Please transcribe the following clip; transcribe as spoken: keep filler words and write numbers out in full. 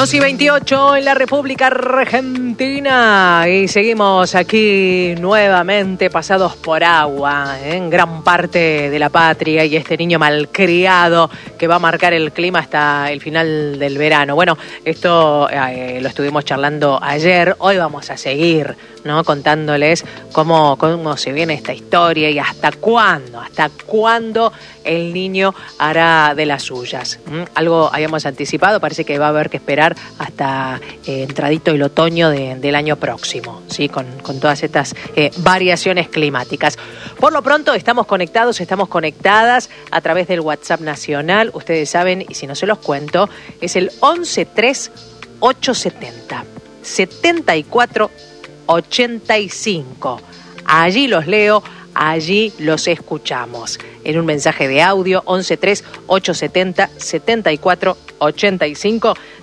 dos y veintiocho en la República Argentina y seguimos aquí nuevamente pasados por agua ¿eh? en gran parte de la patria y este niño malcriado que va a marcar el clima hasta el final del verano. Bueno, esto eh, lo estuvimos charlando ayer, hoy vamos a seguir ¿no? contándoles cómo, cómo se viene esta historia y hasta cuándo, hasta cuándo el niño hará de las suyas. ¿Mm? Algo habíamos anticipado, parece que va a haber que esperar hasta eh, entradito el otoño de, del año próximo, ¿sí? con, con todas estas eh, variaciones climáticas. Por lo pronto estamos conectados, estamos conectadas a través del WhatsApp nacional, ustedes saben, y si no se los cuento, es el once tres ocho setenta setenta y cuatro ochenta y cinco. Allí los leo, allí los escuchamos. En un mensaje de audio, once tres ocho setenta setenta y cuatro ochenta y cinco.